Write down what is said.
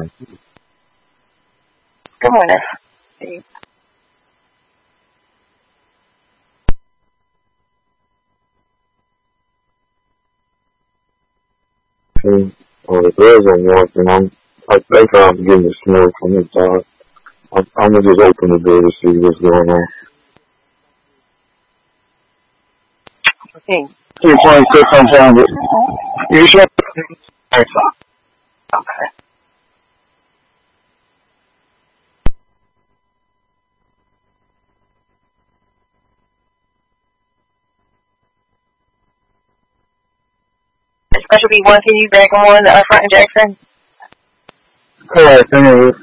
Good morning. The girls I'm working, I think I'm getting the smoke from the top. I'm gonna just open the door to see what's going on. Okay. 2.6 on Foundry. You sure? Okay. Specialty 1, can you back on front Jackson? Correct, anyway.